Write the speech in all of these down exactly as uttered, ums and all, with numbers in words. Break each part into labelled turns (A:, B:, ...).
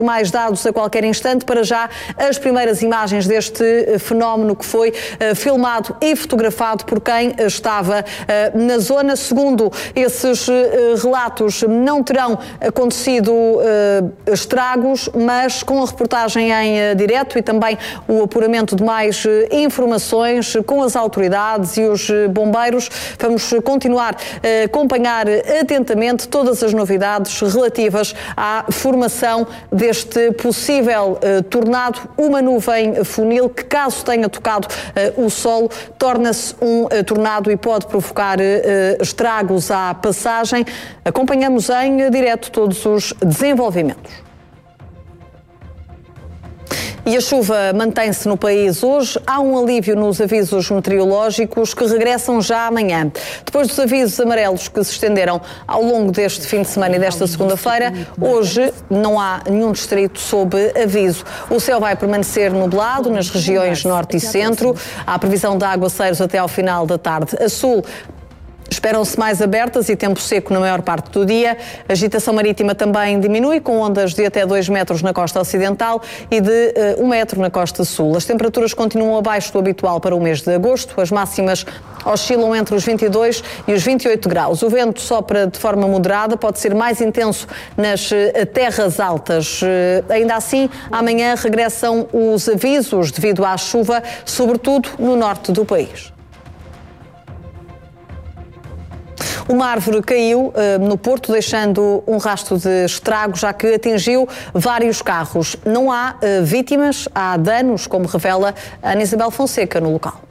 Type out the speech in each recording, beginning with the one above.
A: Mais dados a qualquer instante. Para já, as primeiras imagens deste fenómeno que foi uh, filmado e fotografado por quem estava uh, na zona. Segundo esses uh, relatos, não terão acontecido uh, estragos, mas com a reportagem em uh, direto e também o apuramento de mais uh, informações com as autoridades e os uh, bombeiros, vamos continuar a acompanhar atentamente todas as novidades relativas à formação deste este possível uh, tornado, uma nuvem funil que, caso tenha tocado uh, o solo, torna-se um uh, tornado e pode provocar uh, estragos à passagem. Acompanhamos em uh, direto todos os desenvolvimentos. E a chuva mantém-se no país hoje. Há um alívio nos avisos meteorológicos que regressam já amanhã. Depois dos avisos amarelos que se estenderam ao longo deste fim de semana e desta segunda-feira, hoje não há nenhum distrito sob aviso. O céu vai permanecer nublado nas regiões norte e centro. Há previsão de aguaceiros até ao final da tarde. A sul, esperam-se mais abertas e tempo seco na maior parte do dia. A agitação marítima também diminui, com ondas de até dois metros na costa ocidental e de um metro na costa sul. As temperaturas continuam abaixo do habitual para o mês de agosto. As máximas oscilam entre os vinte e dois e os vinte e oito graus. O vento sopra de forma moderada, pode ser mais intenso nas terras altas. Ainda assim, amanhã regressam os avisos devido à chuva, sobretudo no norte do país. Uma árvore caiu uh, no Porto, deixando um rastro de estrago, já que atingiu vários carros. Não há uh, vítimas, há danos, como revela Ana Isabel Fonseca no local.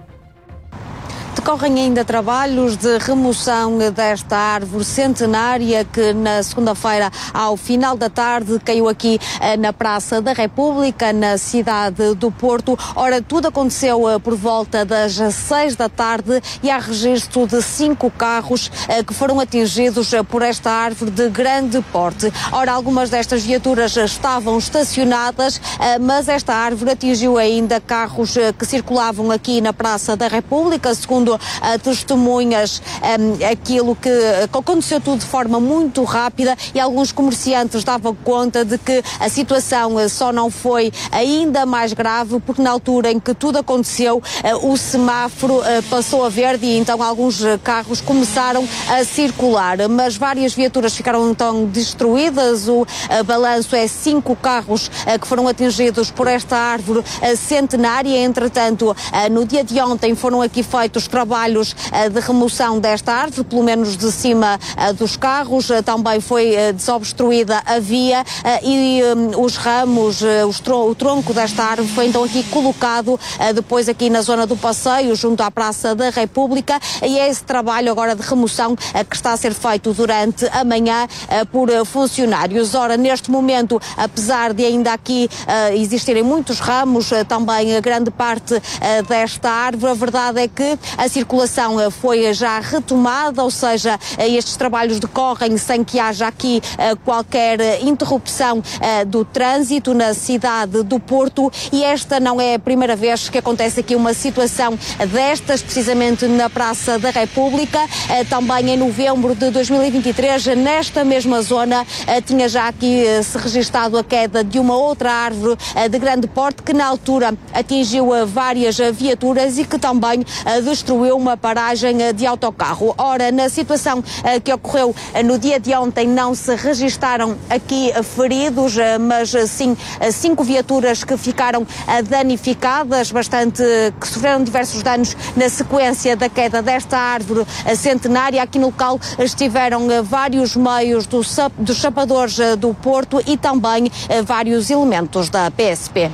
B: Decorrem ainda trabalhos de remoção desta árvore centenária que na segunda-feira, ao final da tarde, caiu aqui na Praça da República, na cidade do Porto. Ora, tudo aconteceu por volta das seis da tarde e há registro de cinco carros que foram atingidos por esta árvore de grande porte. Ora, algumas destas viaturas estavam estacionadas, mas esta árvore atingiu ainda carros que circulavam aqui na Praça da República, segundo Uh, testemunhas, um, aquilo que aconteceu tudo de forma muito rápida e alguns comerciantes davam conta de que a situação uh, só não foi ainda mais grave porque na altura em que tudo aconteceu uh, o semáforo uh, passou a verde e então alguns uh, carros começaram a circular, mas várias viaturas ficaram então destruídas. O uh, balanço é cinco carros uh, que foram atingidos por esta árvore uh, centenária. Entretanto, uh, no dia de ontem foram aqui feitos trabalhos uh, de remoção desta árvore, pelo menos de cima uh, dos carros. Uh, também foi uh, desobstruída a via uh, e um, os ramos, uh, os tron o tronco desta árvore foi então aqui colocado uh, depois aqui na zona do passeio, junto à Praça da República, e é esse trabalho agora de remoção uh, que está a ser feito durante a manhã uh, por uh, funcionários. Ora, neste momento, apesar de ainda aqui uh, existirem muitos ramos, uh, também a grande parte uh, desta árvore, a verdade é que a circulação uh, foi já retomada, ou seja, uh, estes trabalhos decorrem sem que haja aqui uh, qualquer uh, interrupção uh, do trânsito na cidade do Porto, e esta não é a primeira vez que acontece aqui uma situação destas, precisamente na Praça da República. Uh, também em novembro de dois mil e vinte e três, nesta mesma zona, uh, tinha já aqui uh, se registado a queda de uma outra árvore uh, de grande porte que na altura atingiu uh, várias uh, viaturas e que também uh, destruiu uma paragem uh, de autocarro. Ora, na situação uh, que ocorreu uh, no dia de ontem não se registaram aqui uh, feridos, uh, mas uh, sim uh, cinco viaturas que ficaram uh, danificadas, bastante, uh, que sofreram diversos danos na sequência da queda desta árvore uh, centenária. Aqui no local estiveram uh, vários meios do, dos sapadores uh, do Porto e também uh, vários elementos da P S P.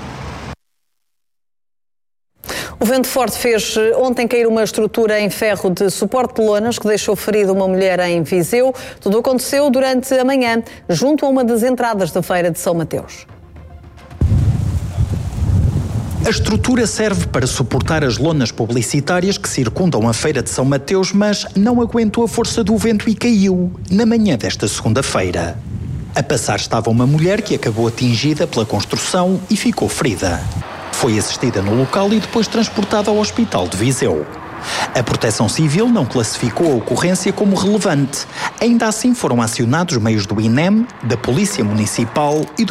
A: O vento forte fez ontem cair uma estrutura em ferro de suporte de lonas que deixou ferida uma mulher em Viseu. Tudo aconteceu durante a manhã, junto a uma das entradas da Feira de São Mateus.
C: A estrutura serve para suportar as lonas publicitárias que circundam a Feira de São Mateus, mas não aguentou a força do vento e caiu na manhã desta segunda-feira. A passar estava uma mulher que acabou atingida pela construção e ficou ferida. Foi assistida no local e depois transportada ao Hospital de Viseu. A Proteção Civil não classificou a ocorrência como relevante. Ainda assim foram acionados meios do I N E M, da Polícia Municipal e do